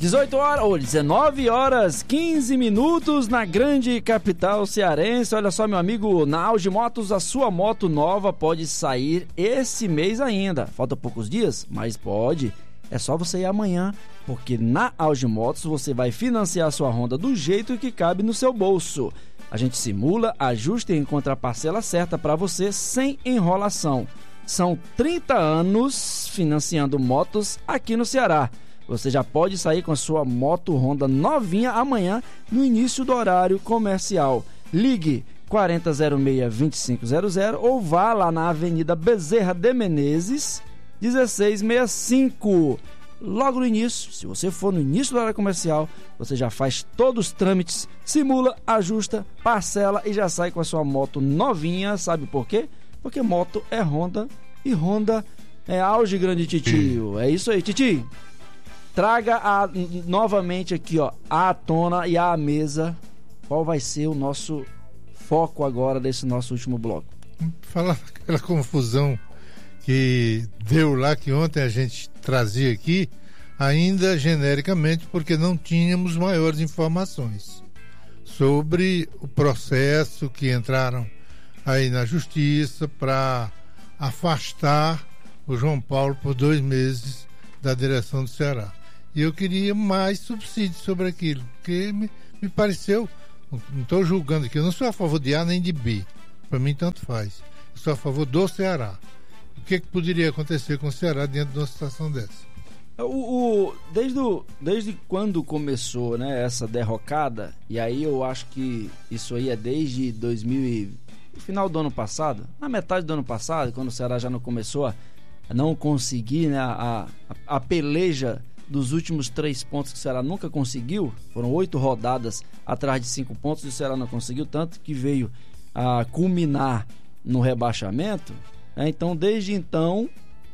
18 horas, ou 19 horas, 15 minutos na grande capital cearense. Olha só, meu amigo, na Auge Motos, a sua moto nova pode sair esse mês ainda. Falta poucos dias, mas pode. É só você ir amanhã, porque na Auge Motos você vai financiar a sua Honda do jeito que cabe no seu bolso. A gente simula, ajusta e encontra a parcela certa para você sem enrolação. São 30 anos financiando motos aqui no Ceará. Você já pode sair com a sua moto Honda novinha amanhã no início do horário comercial. Ligue 4006-2500 ou vá lá na Avenida Bezerra de Menezes, 1665. Logo no início, se você for no início do horário comercial, você já faz todos os trâmites, simula, ajusta, parcela e já sai com a sua moto novinha. Sabe por quê? Porque moto é Honda e Honda é Auge, grande titio. É isso aí, titio. Traga novamente aqui, ó, à tona e à mesa qual vai ser o nosso foco agora desse nosso último bloco. Falar daquela confusão que deu lá, que ontem a gente trazia aqui, ainda genericamente, porque não tínhamos maiores informações sobre o processo que entraram aí na justiça para afastar o João Paulo por 2 meses da direção do Ceará. E eu queria mais subsídio sobre aquilo, porque me pareceu, não estou julgando aqui, eu não sou a favor de A nem de B, para mim tanto faz, eu sou a favor do Ceará. O que poderia acontecer com o Ceará dentro de uma situação dessa? Desde quando começou, né, essa derrocada, e aí eu acho que isso aí é desde no final do ano passado, na metade do ano passado, quando o Ceará já não começou a não conseguir, né, a peleja dos últimos 3 pontos que o Ceará nunca conseguiu. Foram 8 rodadas atrás de 5 pontos e o Ceará não conseguiu, tanto que veio a culminar no rebaixamento, né? Então, desde então,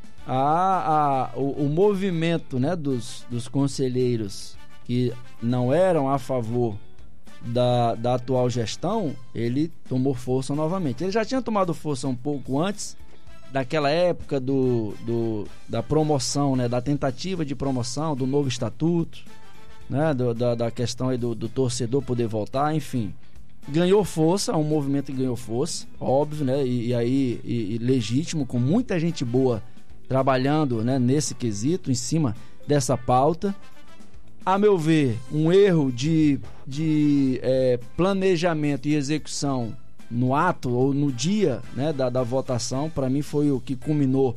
o movimento, né, dos conselheiros que não eram a favor da atual gestão, ele tomou força novamente. Ele já tinha tomado força um pouco antes, daquela época da promoção, né, da tentativa de promoção do novo estatuto, né, da questão aí do torcedor poder voltar, enfim, ganhou força, um movimento que ganhou força, óbvio, né, e legítimo, com muita gente boa trabalhando, né, nesse quesito, em cima dessa pauta. A meu ver, um erro de planejamento e execução no ato ou no dia, né, da votação, para mim foi o que culminou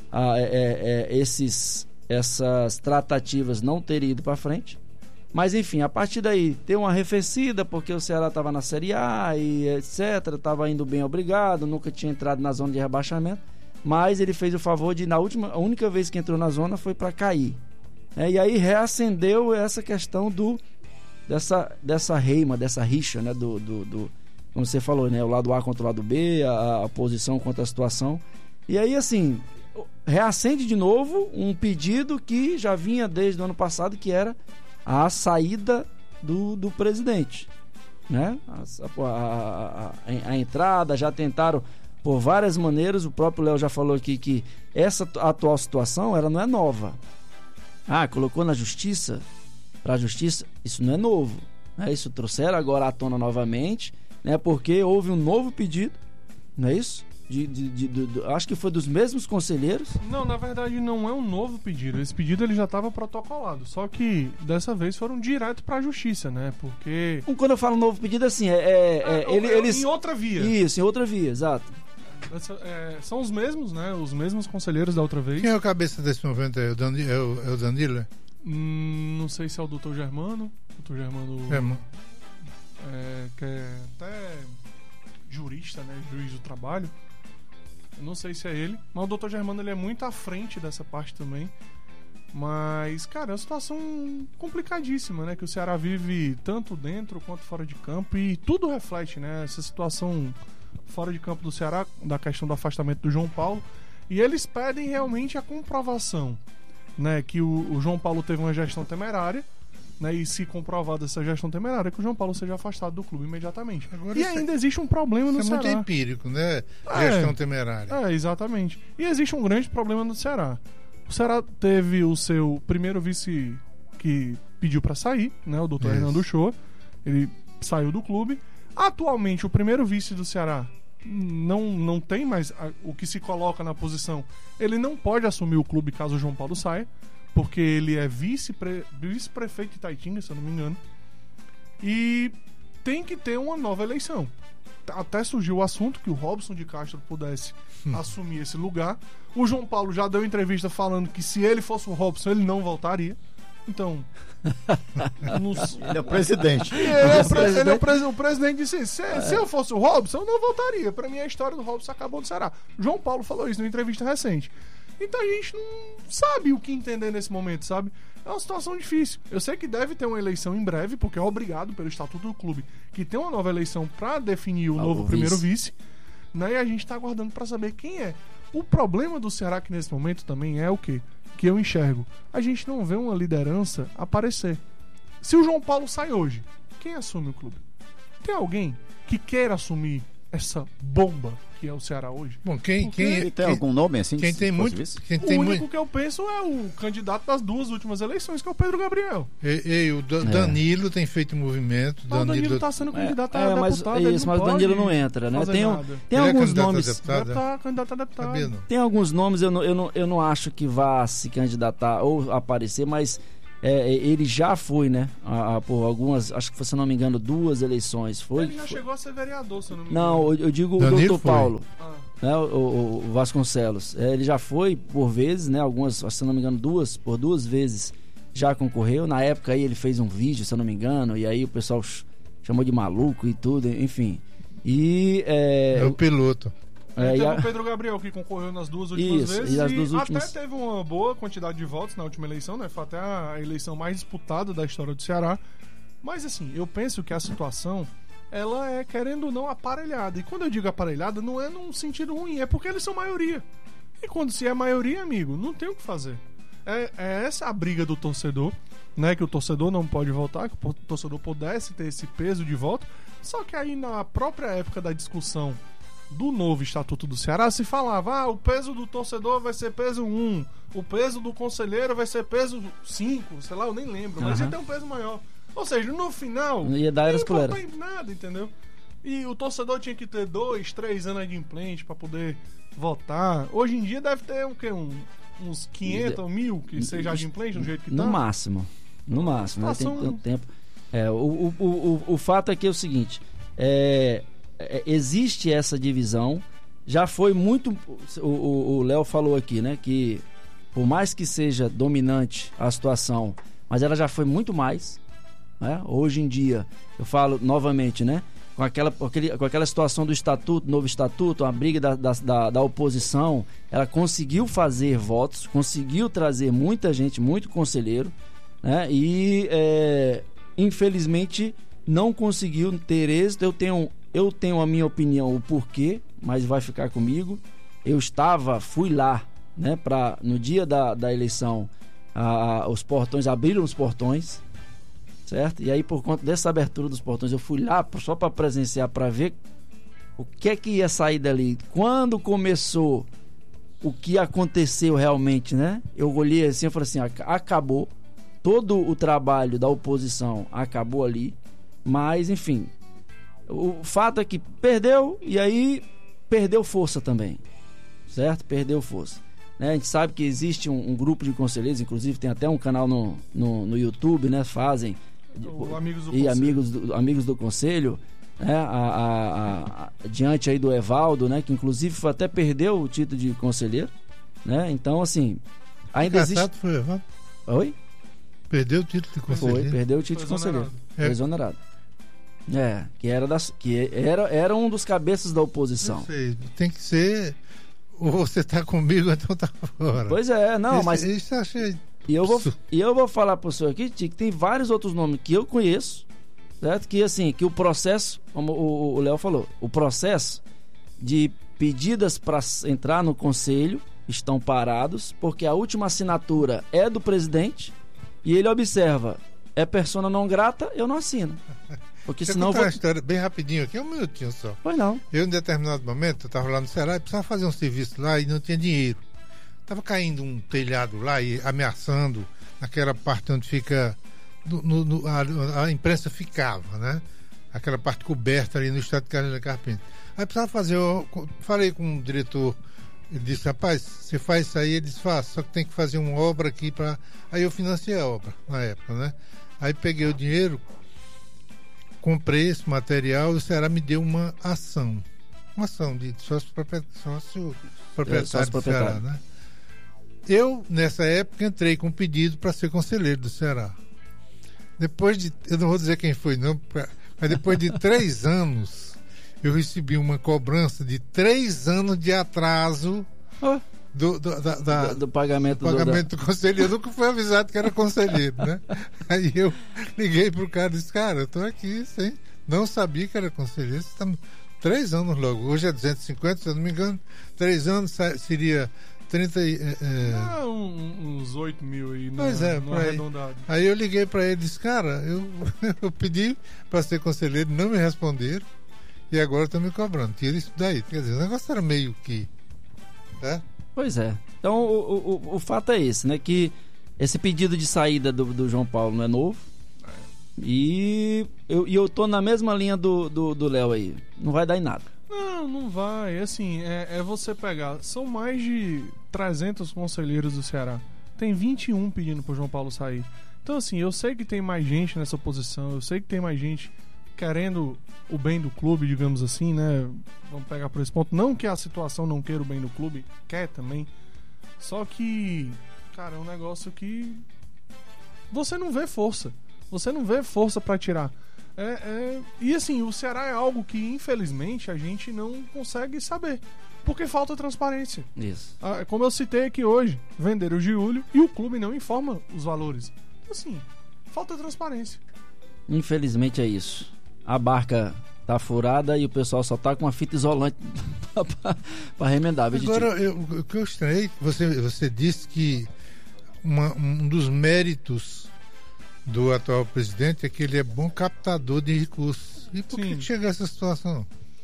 essas tratativas não terem ido para frente. Mas enfim, a partir daí tem uma arrefecida, porque o Ceará estava na Série A e etc, estava indo bem, obrigado, nunca tinha entrado na zona de rebaixamento, mas ele fez o favor de, a única vez que entrou na zona foi para cair, e aí reacendeu essa questão dessa reima, dessa rixa, né, como você falou, né, o lado A contra o lado B, a posição contra a situação. E aí, assim, reacende de novo um pedido que já vinha desde o ano passado, que era a saída do presidente, né? A entrada, já tentaram por várias maneiras. O próprio Léo já falou aqui que essa atual situação, ela não é nova. Colocou na justiça, para a justiça, isso não é novo, né? Isso trouxeram agora à tona novamente, né, porque houve um novo pedido, não é isso? Acho que foi dos mesmos conselheiros. Não, na verdade não é um novo pedido. Esse pedido ele já estava protocolado, só que dessa vez foram direto para a justiça, né? Porque quando eu falo novo pedido, assim, eles em outra via. Isso, em outra via, exato. São os mesmos, né? Os mesmos conselheiros da outra vez. Quem é o cabeça desse movimento? É o Danilo? Não sei se é o Dr. Germano. Dr. Germano. Que é até jurista, né? Juiz do trabalho. Eu não sei se é ele, mas o Dr. Germano ele é muito à frente dessa parte também. Mas, cara, é uma situação complicadíssima, né? Que o Ceará vive tanto dentro quanto fora de campo, e tudo reflete, né? Essa situação fora de campo do Ceará, da questão do afastamento do João Paulo. E eles pedem realmente a comprovação, né? Que o João Paulo teve uma gestão temerária, né, e se comprovada essa gestão temerária, que o João Paulo seja afastado do clube imediatamente. Agora, e ainda existe um problema no Ceará. Isso é muito empírico, né? Gestão temerária. Exatamente. E existe um grande problema no Ceará. O Ceará teve o seu primeiro vice, que pediu para sair, né? O doutor Hernando Shoa, ele saiu do clube. Atualmente, o primeiro vice do Ceará não tem mais o que se coloca na posição. Ele não pode assumir o clube caso o João Paulo saia, porque ele é vice-prefeito de Itaitinga, se eu não me engano. E tem que ter uma nova eleição. Até surgiu o assunto que o Robson de Castro pudesse assumir esse lugar. O João Paulo já deu entrevista falando que se ele fosse o Robson, ele não voltaria. Então... Ele é o presidente. Ele é o presidente disse: se eu fosse o Robson, eu não voltaria. Pra mim, a história do Robson acabou no Ceará. João Paulo falou isso numa entrevista recente. Então a gente não sabe o que entender nesse momento, sabe? É uma situação difícil. Eu sei que deve ter uma eleição em breve, porque é obrigado pelo Estatuto do Clube que tem uma nova eleição pra definir o novo primeiro vice, né? E a gente tá aguardando pra saber quem é. O problema do Ceará que nesse momento também é o quê? Que eu enxergo. A gente não vê uma liderança aparecer. Se o João Paulo sai hoje, quem assume o clube? Tem alguém que queira assumir essa bomba que é o Ceará hoje? Bom, tem algum nome assim? Quem tem muito, o único que eu penso é o candidato das duas últimas eleições, que é o Pedro Gabriel. O Danilo tem feito movimento. O Danilo está sendo candidato a deputado. Mas o Danilo não entra, né? Tem alguns nomes. Candidato a deputado. Tem alguns nomes, eu não acho que vá se candidatar ou aparecer, mas ele já foi, né? Por algumas, acho que se não me engano, 2 eleições. Ele já chegou a ser vereador, se eu não me engano. Não, eu digo Danilo o doutor Paulo. Né, o Vasconcelos. Ele já foi por vezes, né? Algumas, se não me engano, por 2 vezes já concorreu. Na época aí ele fez um vídeo, se eu não me engano, e aí o pessoal chamou de maluco e tudo, enfim. E é o piloto. Teve o Pedro Gabriel que concorreu nas 2 últimas vezes e até teve uma boa quantidade de votos na última eleição, né? Foi até a eleição mais disputada da história do Ceará. Mas assim, eu penso que a situação, ela é, querendo ou não, aparelhada. E quando eu digo aparelhada, não é num sentido ruim, é porque eles são maioria. E quando se é maioria, amigo, não tem o que fazer. É essa a briga do torcedor, né? Que o torcedor não pode votar, que o torcedor pudesse ter esse peso de voto. Só que aí na própria época da discussão do novo Estatuto do Ceará se falava, o peso do torcedor vai ser peso 1, o peso do conselheiro vai ser peso 5, sei lá, eu nem lembro, mas ia ter um peso maior. Ou seja, no final não ia dar não nada, entendeu? E o torcedor tinha que ter 2, 3 anos de implante para poder votar. Hoje em dia deve ter uns 500 ou 1.000 que seja de implante do jeito que tá. No máximo, né? Tem tanto tempo. O fato é que é o seguinte, existe essa divisão, já foi muito, o Léo falou aqui, né, que por mais que seja dominante a situação, mas ela já foi muito mais, né? Hoje em dia, eu falo novamente, né, com aquela situação do estatuto, novo estatuto, a briga da oposição, ela conseguiu fazer votos, conseguiu trazer muita gente, muito conselheiro, né, e infelizmente não conseguiu ter êxito. Eu tenho a minha opinião, o porquê, mas vai ficar comigo. Fui lá, né, no dia da eleição, os portões, abriram os portões, certo? E aí, por conta dessa abertura dos portões, eu fui lá só para presenciar, para ver o que é que ia sair dali. Quando começou o que aconteceu realmente, né? Eu olhei assim, eu falei assim, acabou. Todo o trabalho da oposição acabou ali, mas enfim, o fato é que perdeu, e aí perdeu força também, certo? Perdeu força, né? A gente sabe que existe um grupo de conselheiros, inclusive tem até um canal no YouTube, né? Fazem Amigos do Conselho, né? Diante aí do Evaldo, né? Que inclusive até perdeu o título de conselheiro, né? Então assim, ainda existe. Foi o Evaldo? Oi? Perdeu o título de conselheiro. Perdeu o título de conselheiro. Foi exonerado. Que era um dos cabeças da oposição. Não sei, tem que ser. Ou você tá comigo, então tá fora. Pois é, não, mas. Isso eu achei. E eu vou falar pro senhor aqui, que tem vários outros nomes que eu conheço, certo? Que assim, que o processo, como o Léo falou, o processo de pedidas para entrar no conselho estão parados, porque a última assinatura é do presidente e ele observa, é persona não grata, eu não assino. Porque Você senão contar uma história bem rapidinho aqui, 1 minutinho só. Pois não. Eu, em determinado momento, eu estava lá no Ceará e precisava fazer um serviço lá e não tinha dinheiro. Estava caindo um telhado lá e ameaçando naquela parte onde fica a imprensa ficava, né? Aquela parte coberta ali no estádio Carlos Carpenter. Aí precisava fazer, falei com o diretor, ele disse, rapaz, você faz isso aí? Ele disse, faço, só que tem que fazer uma obra aqui para... Aí eu financiei a obra na época, né? Aí peguei o dinheiro, comprei esse material e o Ceará me deu uma ação de sócio proprietário do Ceará, né? Eu, nessa época, entrei com um pedido para ser conselheiro do Ceará. Depois de, eu não vou dizer quem foi não, mas depois de 3 anos, eu recebi uma cobrança de 3 anos de atraso do pagamento do conselheiro. Eu nunca fui avisado que era conselheiro, né? Aí eu liguei pro cara e disse, cara, eu tô aqui, sim. Não sabia que era conselheiro. Você tá 3 anos logo. Hoje é 250, se eu não me engano. 3 anos seria 30... uns 8 mil aí, pois é, no arredondado. Aí eu liguei para ele e disse, cara, eu pedi para ser conselheiro, não me responderam e agora estão me cobrando. Tira isso daí. Quer dizer, o negócio era meio que... Né? Pois é. Então o fato é esse, né? Que esse pedido de saída do João Paulo não é novo. E eu tô na mesma linha do Léo aí. Não vai dar em nada. Não vai. Assim, é você pegar. São mais de 300 conselheiros do Ceará. Tem 21 pedindo pro João Paulo sair. Então, assim, eu sei que tem mais gente nessa posição. Eu sei que tem mais gente querendo o bem do clube, digamos assim, né? Vamos pegar por esse ponto. Não que a situação não queira o bem do clube, quer também. Só que, cara, é um negócio que você não vê força. Você não vê força pra tirar. E assim, o Ceará é algo que, infelizmente, a gente não consegue saber. Porque falta transparência. Isso. Como eu citei aqui hoje, venderam o Giulio e o clube não informa os valores. Então, assim, falta transparência. Infelizmente é isso. A barca tá furada e o pessoal só tá com uma fita isolante pra remendar. Agora, o que eu estranhei, você disse que um dos méritos do atual presidente é que ele é bom captador de recursos. E por que chega a essa situação?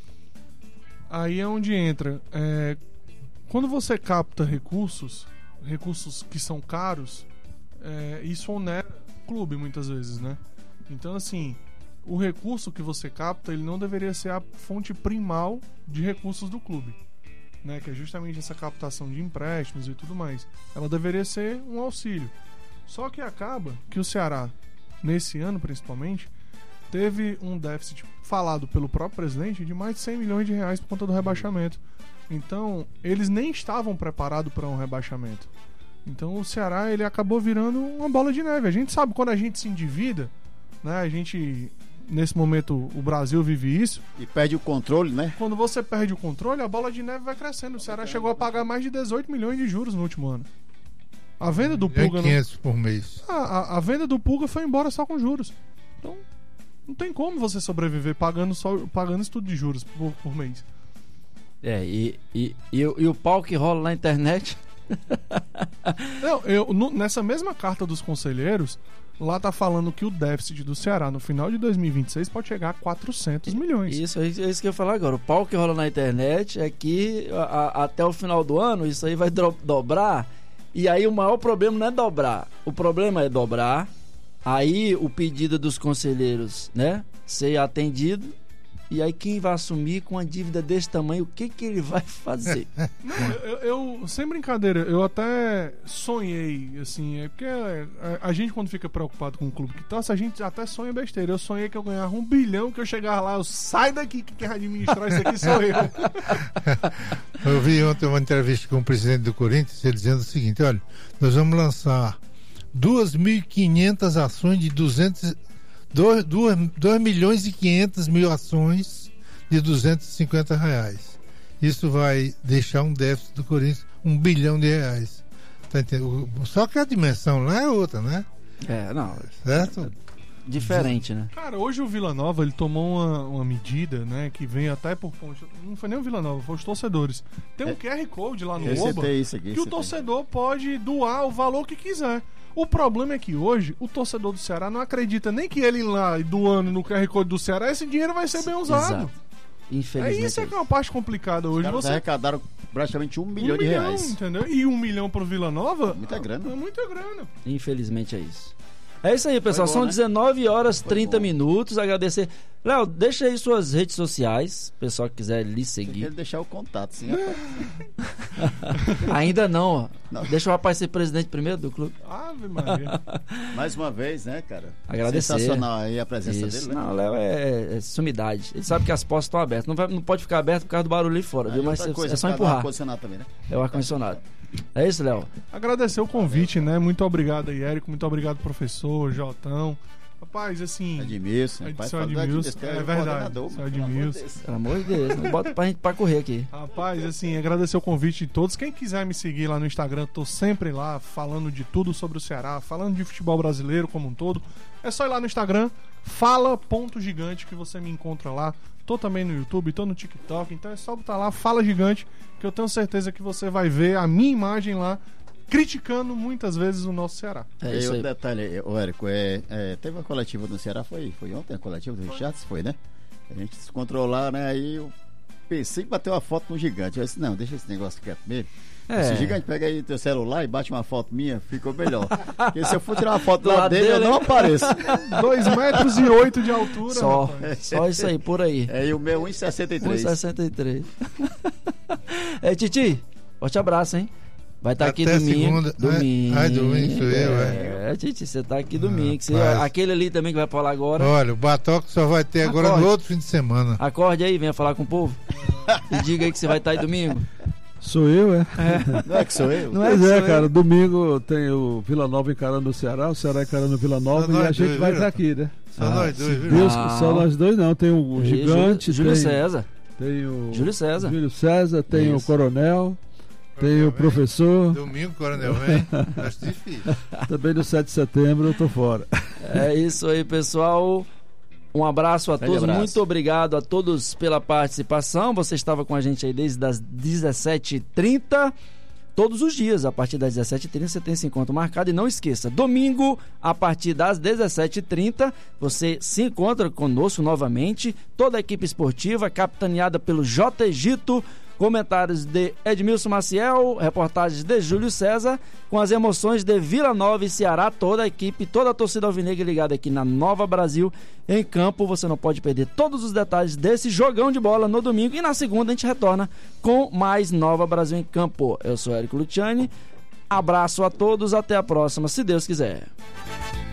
Aí é onde entra. Quando você capta recursos que são caros, isso onera o clube muitas vezes, né? Então, assim, o recurso que você capta, ele não deveria ser a fonte primal de recursos do clube, né? Que é justamente essa captação de empréstimos e tudo mais. Ela deveria ser um auxílio. Só que acaba que o Ceará, nesse ano principalmente, teve um déficit falado pelo próprio presidente de mais de 100 milhões de reais por conta do rebaixamento. Então, eles nem estavam preparados para um rebaixamento. Então, o Ceará, ele acabou virando uma bola de neve. A gente sabe quando a gente se endivida, né? A gente, nesse momento, o Brasil vive isso. E perde o controle, né? Quando você perde o controle, a bola de neve vai crescendo. O Ceará chegou a pagar mais de 18 milhões de juros no último ano. A venda do Pulga... 500 por mês. A venda do Pulga foi embora só com juros. Então, não tem como você sobreviver pagando isso tudo de juros por mês. E o pau que rola na internet... Nessa mesma carta dos conselheiros, lá tá falando que o déficit do Ceará no final de 2026 pode chegar a 400 milhões. Isso que eu ia falar agora. O pau que rola na internet é que até o final do ano isso aí vai dobrar. E aí o maior problema não é dobrar. O problema é dobrar. Aí o pedido dos conselheiros, né, ser atendido. E aí quem vai assumir com uma dívida desse tamanho, o que ele vai fazer? Não, eu sem brincadeira, eu até sonhei, assim, porque a gente quando fica preocupado com o clube que torce, a gente até sonha besteira. Eu sonhei que eu ganhava 1 bilhão, que eu chegava lá, eu saio daqui, que quem vai administrar isso aqui sou eu. Eu vi ontem uma entrevista com o presidente do Corinthians, ele dizendo o seguinte, olha, nós vamos lançar 2.500 ações de 2 milhões e 500 mil ações de R$250. Isso vai deixar um déficit do Corinthians R$1 bilhão. Tá entendendo? Só que a dimensão lá é outra, né? Não. Certo? Diferente, né? Cara, hoje o Vila Nova, ele tomou uma medida, né, que vem até por ponto. Não foi nem o Vila Nova, foi os torcedores. Tem um QR Code lá no Oba que o torcedor pode doar o valor que quiser. O problema é que hoje o torcedor do Ceará não acredita nem que ele lá doando no QR Code do Ceará, esse dinheiro vai ser bem usado. Exato. Infelizmente. Isso é que é uma parte complicada hoje. Você arrecadaram praticamente R$1 milhão de reais. Entendeu? E R$1 milhão pro Vila Nova? Muita grana. É muita grana. Infelizmente é isso. É isso aí, pessoal. São 19 horas 30 minutos. Agradecer. Léo, deixa aí suas redes sociais. O pessoal que quiser lhe seguir. Quer deixar o contato, sim, rapaz. Ainda não. Deixa o rapaz ser presidente primeiro do clube. Ave Maria. Mais uma vez, né, cara? Agradecer. Sensacional aí a presença dele, né? Não, Léo é sumidade. Ele sabe que as portas estão abertas. Não pode ficar aberto por causa do barulho ali fora, viu? Mas é só empurrar. Ar-condicionado também, né? É o ar-condicionado. É isso, Léo. Agradecer o convite, né? Muito obrigado aí, Érico. Muito obrigado, professor, Jotão. Rapaz, assim... Edmilson. É verdade. Edmilson. Pelo amor de Deus, não bota pra gente pra correr aqui. Rapaz, assim, agradecer o convite de todos. Quem quiser me seguir lá no Instagram, tô sempre lá falando de tudo sobre o Ceará, falando de futebol brasileiro como um todo. É só ir lá no Instagram, fala.gigante, que você me encontra lá. Tô também no YouTube, tô no TikTok, então é só botar lá, Fala Gigante, que eu tenho certeza que você vai ver a minha imagem lá, criticando muitas vezes o nosso Ceará. É isso aí. Detalhe, Érico, teve uma coletiva no Ceará, foi ontem a coletiva do Richard, foi, né? A gente se controlar, né? Aí eu pensei em bater uma foto com o Gigante. Eu disse, não, deixa esse negócio quieto mesmo. Se o Gigante pega aí teu celular e bate uma foto minha, ficou melhor. Porque se eu for tirar uma foto do lado dele, eu não apareço. 2,8 metros de altura. Só isso aí, por aí. E o meu 1,63. 1,63. Titi, forte abraço, hein? Vai estar aqui domingo. Domingo. Domingo sou eu, Titi, você tá aqui domingo. Aquele ali também que vai falar agora. Olha, o Batoque só vai ter agora no outro fim de semana. Acorde aí, venha falar com o povo. E diga aí que você vai estar aí domingo. Sou eu, Não é que sou eu? Não é, cara. Domingo tem o Vila Nova encarando o Ceará encarando o Vila Nova e a gente vai estar aqui, né? Só nós dois, viu? Só nós dois não. Tem o Gigante. Júlio César. Tem o Júlio César, tem o Coronel. Tem o professor. Domingo, Coronel, vem. Acho difícil. Também no 7 de setembro eu tô fora. É isso aí, pessoal. Um abraço a todos. Muito obrigado a todos pela participação. Você estava com a gente aí desde as 17h30. Todos os dias, a partir das 17h30, você tem esse encontro marcado. E não esqueça, domingo, a partir das 17h30, você se encontra conosco novamente. Toda a equipe esportiva, capitaneada pelo J. Egito. Comentários de Edmilson Maciel, reportagens de Júlio César, com as emoções de Vila Nova e Ceará, toda a equipe, toda a torcida alvinegra ligada aqui na Nova Brasil em campo. Você não pode perder todos os detalhes desse jogão de bola no domingo, e na segunda a gente retorna com mais Nova Brasil em campo. Eu sou Érico Luciani, abraço a todos, até a próxima, se Deus quiser.